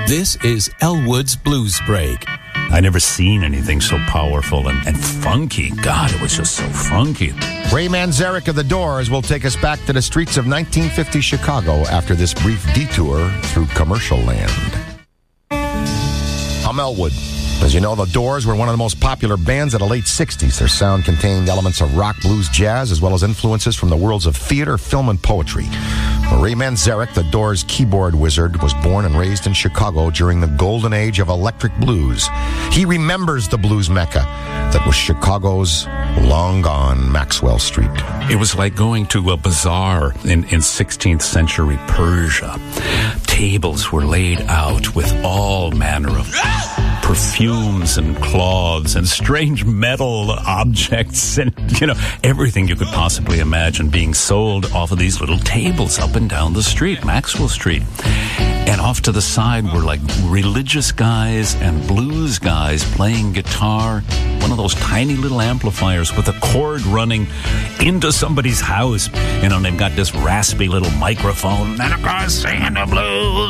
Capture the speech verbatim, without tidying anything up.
This is Elwood's Blues Break. I never seen anything so powerful and, and funky. God, it was just so funky. Ray Manzarek of The Doors will take us back to the streets of nineteen fifty Chicago after this brief detour through commercial land. I'm Elwood. As you know, The Doors were one of the most popular bands of the late sixties. Their sound contained elements of rock, blues, jazz, as well as influences from the worlds of theater, film, and poetry. Ray Manzarek, The Doors' keyboard wizard, was born and raised in Chicago during the golden age of electric blues. He remembers the blues mecca that was Chicago's long-gone Maxwell Street. It was like going to a bazaar in, in sixteenth century Persia. Tables were laid out with all manner of perfumes and cloths and strange metal objects and, you know, everything you could possibly imagine being sold off of these little tables up and down the street, Maxwell Street. And off to the side were like religious guys and blues guys playing guitar, one of those tiny little amplifiers with a cord running into somebody's house. You know, and they've got this raspy little microphone, and of course singing the blues.